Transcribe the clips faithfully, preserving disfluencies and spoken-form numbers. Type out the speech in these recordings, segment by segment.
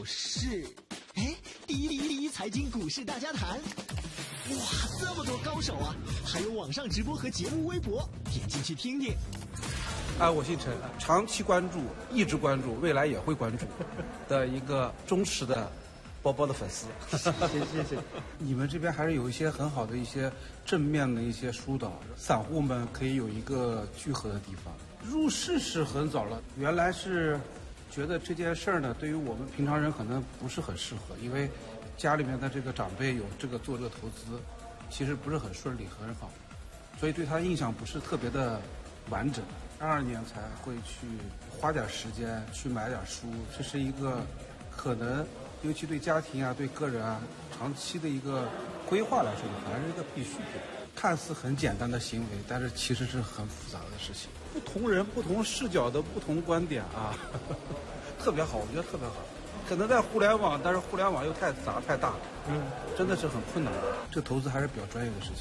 市，哎，第一第一第一财经股市大家谈，哇，这么多高手啊！还有网上直播和节目微博，点进去听听。 啊，我姓陈，长期关注，一直关注，未来也会关注的一个忠实的包包的粉丝。谢谢谢谢。你们这边还是有一些很好的一些正面的一些疏导，散户们可以有一个聚合的地方。入市是很早了，原来是觉得这件事儿呢，对于我们平常人可能不是很适合，因为家里面的这个长辈有这个做这个投资，其实不是很顺利很好，所以对他印象不是特别的完整。二二年才会去花点时间去买点书，这是一个可能尤其对家庭啊对个人啊长期的一个规划来说可能是一个必需品。看似很简单的行为，但是其实是很复杂的事情。不同人不同视角的不同观点啊，呵呵特别好，我觉得特别好。可能在互联网，但是互联网又太杂太大了，嗯，真的是很困难。这投资还是比较专业的事情。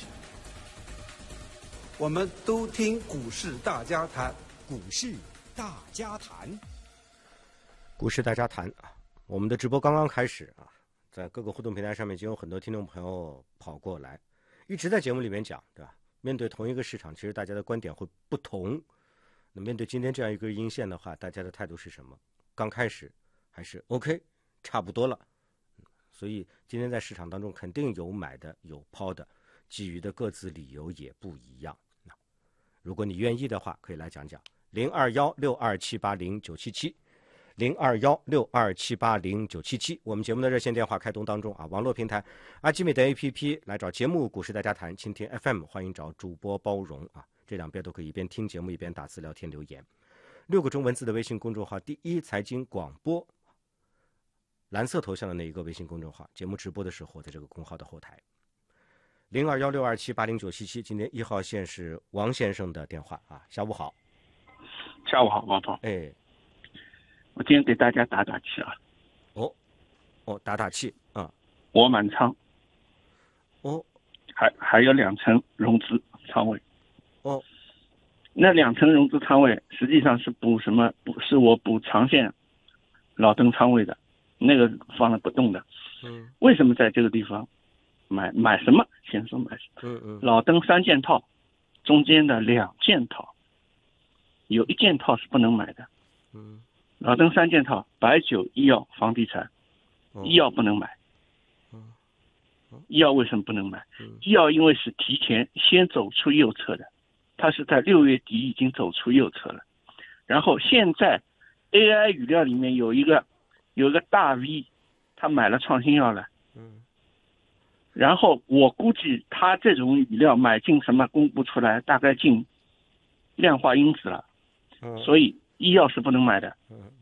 我们都听股市大家谈， 股市大家谈， 股市大家谈啊！我们的直播刚刚开始啊，在各个互动平台上面已经有很多听众朋友跑过来，一直在节目里面讲，对吧？面对同一个市场，其实大家的观点会不同。那面对今天这样一个阴线的话，大家的态度是什么？刚开始还是 OK， 差不多了。所以今天在市场当中肯定有买的，有抛的，基于的各自理由也不一样。如果你愿意的话，可以来讲讲零二幺六二七八零九七七，零二幺六二七八零九七七。我们节目的热线电话开通当中啊，网络平台阿基米德 A P P 来找节目股市大家谈，蜻蜓 F M 欢迎找主播包容啊，这两边都可以一边听节目一边打字聊天留言。六个中文字的微信公众号，第一财经广播，蓝色头像的那一个微信公众号，节目直播的时候在这个公号的后台。零二幺六二七八零九七七，今天一号线是王先生的电话啊，下午好。 下午好，王涛。 哎， 我今天给大家打打气啊。 哦，哦，打打气啊。 我满仓。 哦。 还还有两层融资仓位。 哦。 那两层融资仓位实际上是补什么？补是我补长线老登仓位的，那个放了不动的。 嗯。 为什么在这个地方？买买什么？先说买什么？ 嗯嗯。 老登三件套，中间的两件套，有一件套是不能买的。 嗯。 老登三件套，白酒、医药、房地产， 哦、 医药不能买。 嗯。哦、 医药为什么不能买？ 嗯、 医药因为是提前先走出右侧的，它是在六月底已经走出右侧了。然后现在 A I 语料里面有一个有一个大 V， 他买了创新药了。 嗯。 然后我估计他这种语料买进什么公布出来，大概进量化因子了， 嗯、 所以医药是不能买的。 嗯